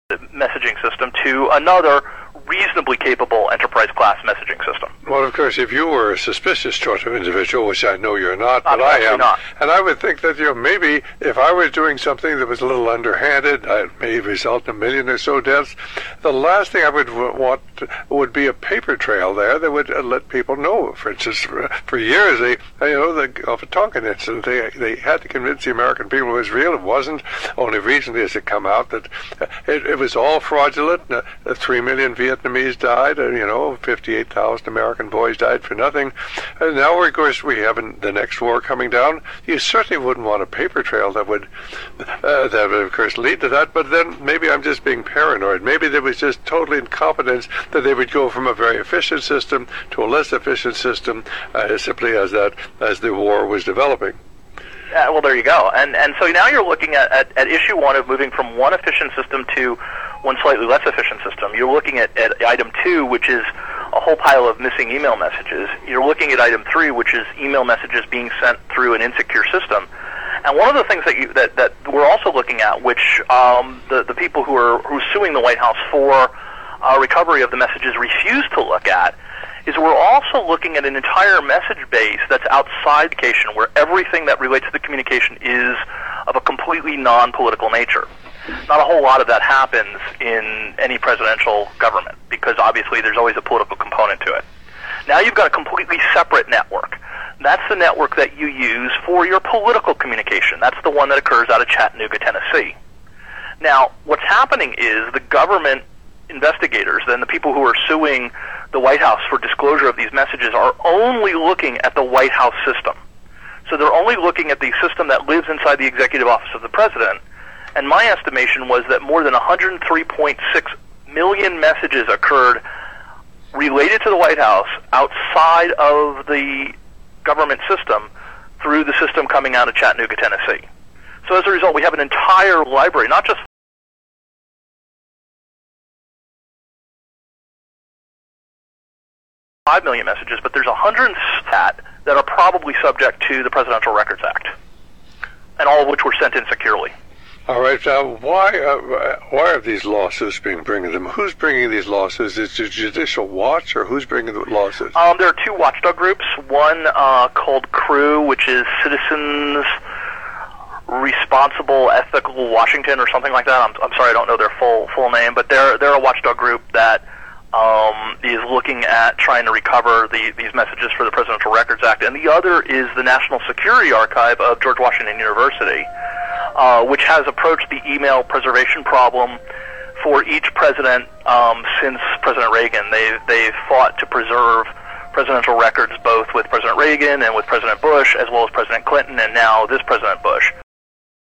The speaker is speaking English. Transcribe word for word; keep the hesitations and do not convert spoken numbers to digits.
messaging system to another reasonably capable enterprise-class messaging system. Well, of course, if you were a suspicious sort of individual, which I know you're not, but I'm I am, not. and I would think that, you know, maybe if I was doing something that was a little underhanded, it may result in a million or so deaths, the last thing I would want would be a paper trail there that would uh, let people know. For instance, for, for years, they, you know, the Gulf of Tonkin incident, they, they had to convince the American people it was real. It wasn't. Only recently has it come out that uh, it, it was all fraudulent. Uh, three million Vietnamese died, uh, you know, fifty-eight thousand American boys died for nothing. And now, of course, we have an, the next war coming down. You certainly wouldn't want a paper trail that would, uh, that would, of course, lead to that. But then maybe I'm just being paranoid. Maybe there was just total incompetence that they would go from a very efficient system to a less efficient system uh, simply as that as the war was developing. Uh, well, there you go. And and so now you're looking at, at, at issue one of moving from one efficient system to one slightly less efficient system. You're looking at, at item two, which is a whole pile of missing email messages. You're looking at item three, which is email messages being sent through an insecure system. And one of the things that you, that, that we're also looking at, which um, the, the people who are who are suing the White House for uh, recovery of the messages refuse to look at, is we're also looking at an entire message base that's outside communication, where everything that relates to the communication is of a completely non-political nature. Not a whole lot of that happens in any presidential government, because obviously there's always a political component to it. Now you've got a completely separate network. That's the network that you use for your political communication. That's the one that occurs out of Chattanooga, Tennessee. Now, what's happening is the government investigators, then the people who are suing the White House for disclosure of these messages, are only looking at the White House system. So they're only looking at the system that lives inside the executive office of the president. And my estimation was that more than one hundred three point six million messages occurred related to the White House outside of the government system through the system coming out of Chattanooga, Tennessee. So as a result, we have an entire library, not just five million messages, but there's one hundred that that are probably subject to the Presidential Records Act, and all of which were sent in securely. All right. Uh, why uh, why are these lawsuits being bringing them? Who's bringing these lawsuits? Is it Judicial Watch, or who's bringing the lawsuits? Um, there are two watchdog groups. One uh, called C R E W, which is Citizens Responsible Ethical Washington, or something like that. I'm, I'm sorry, I don't know their full full name, but they're they're a watchdog group that um, is looking at trying to recover the, these messages for the Presidential Records Act. And the other is the National Security Archive of George Washington University, uh, which has approached the email preservation problem for each president um, since President Reagan. They've, they've fought to preserve presidential records both with President Reagan and with President Bush, as well as President Clinton, and now this President Bush.